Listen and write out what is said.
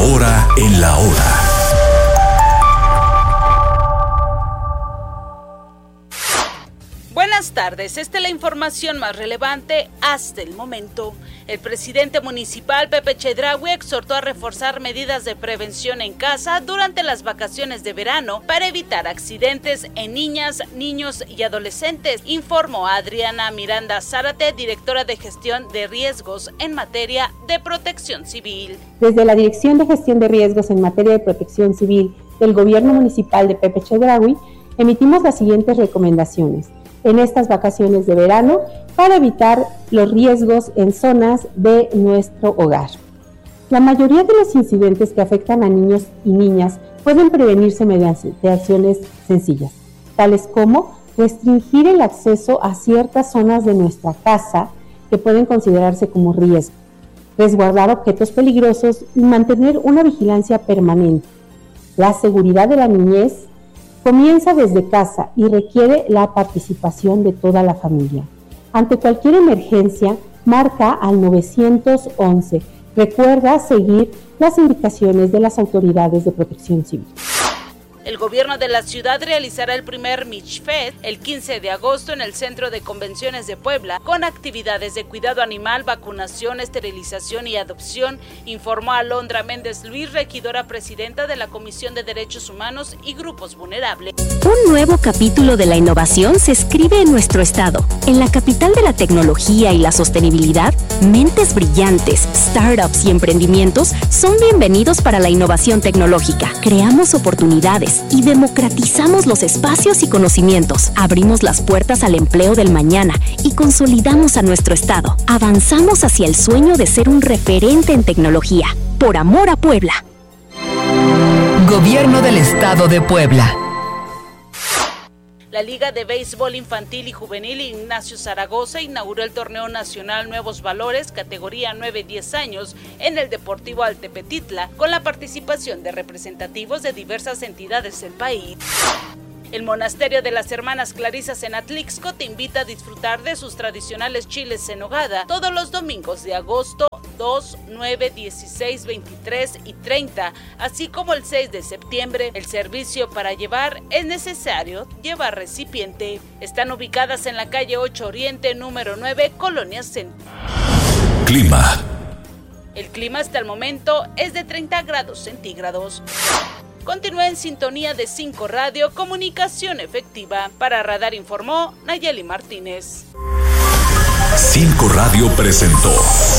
hora en la hora. Buenas tardes, esta es la información más relevante hasta el momento. El presidente municipal Pepe Chedraui exhortó a reforzar medidas de prevención en casa durante las vacaciones de verano para evitar accidentes en niñas, niños y adolescentes, informó Adriana Miranda Zárate, directora de gestión de riesgos en materia de protección civil. Desde la Dirección de Gestión de Riesgos en materia de protección civil del Gobierno Municipal de Pepe Chedraui, emitimos las siguientes recomendaciones en estas vacaciones de verano para evitar los riesgos en zonas de nuestro hogar. La mayoría de los incidentes que afectan a niños y niñas pueden prevenirse mediante acciones sencillas, tales como restringir el acceso a ciertas zonas de nuestra casa que pueden considerarse como riesgo, resguardar objetos peligrosos y mantener una vigilancia permanente. La seguridad de la niñez comienza desde casa y requiere la participación de toda la familia. Ante cualquier emergencia, marca al 911. Recuerda seguir las indicaciones de las autoridades de protección civil. El gobierno de la ciudad realizará el primer MICHFED el 15 de agosto en el Centro de Convenciones de Puebla, con actividades de cuidado animal, vacunación, esterilización y adopción, informó Alondra Méndez Luis, regidora presidenta de la Comisión de Derechos Humanos y Grupos Vulnerables. Un nuevo capítulo de la innovación se escribe en nuestro estado. En la capital de la tecnología y la sostenibilidad, mentes brillantes, startups y emprendimientos son bienvenidos para la innovación tecnológica. Creamos oportunidades y democratizamos los espacios y conocimientos. Abrimos las puertas al empleo del mañana y consolidamos a nuestro estado. Avanzamos hacia el sueño de ser un referente en tecnología. Por amor a Puebla. Gobierno del Estado de Puebla. La Liga de Béisbol Infantil y Juvenil Ignacio Zaragoza inauguró el Torneo Nacional Nuevos Valores, categoría 9-10 años, en el Deportivo Altepetitla, con la participación de representativos de diversas entidades del país. El Monasterio de las Hermanas Clarisas en Atlixco te invita a disfrutar de sus tradicionales chiles en nogada todos los domingos de agosto 2, 9, 16, 23 y 30, así como el 6 de septiembre. El servicio para llevar es necesario llevar recipiente. Están ubicadas en la calle 8 Oriente, número 9, Colonia Centro. Clima. El clima hasta el momento es de 30 grados centígrados. Continúa en sintonía de 5 Radio, comunicación efectiva. Para Radar informó Nayeli Martínez. 5 Radio presentó